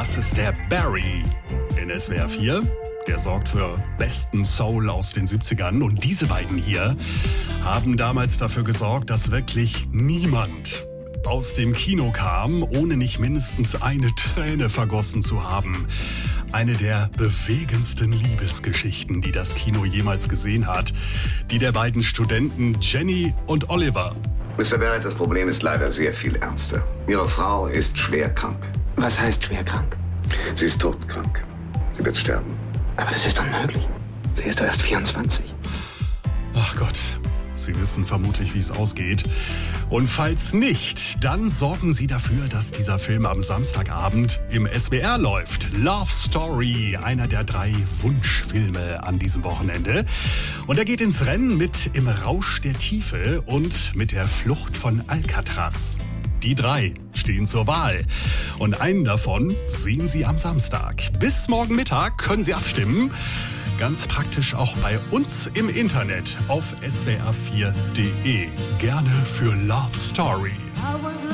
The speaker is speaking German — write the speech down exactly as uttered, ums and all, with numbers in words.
Das ist der Barry in S W R vier. Der sorgt für besten Soul aus den siebzigern. Und diese beiden hier haben damals dafür gesorgt, dass wirklich niemand aus dem Kino kam, ohne nicht mindestens eine Träne vergossen zu haben. Eine der bewegendsten Liebesgeschichten, die das Kino jemals gesehen hat. Die der beiden Studenten Jenny und Oliver. Mister Barrett, das Problem ist leider sehr viel ernster. Ihre Frau ist schwer krank. Was heißt schwer krank? Sie ist todkrank. Sie wird sterben. Aber das ist unmöglich. Sie ist doch erst vierundzwanzig. Ach Gott, Sie wissen vermutlich, wie es ausgeht. Und falls nicht, dann sorgen Sie dafür, dass dieser Film am Samstagabend im S W R läuft. Love Story, einer der drei Wunschfilme an diesem Wochenende. Und er geht ins Rennen mit Im Rausch der Tiefe und mit der Flucht von Alcatraz. Die drei stehen zur Wahl. Und einen davon sehen Sie am Samstag. Bis morgen Mittag können Sie abstimmen. Ganz praktisch auch bei uns im Internet auf S W R vier punkt de. Gerne für Love Story.